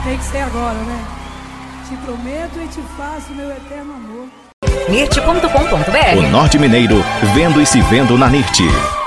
Tem que ser agora, né? Te prometo e te faço meu eterno amor. NIRT.com.br. O Norte Mineiro, vendo e se vendo na NIRT.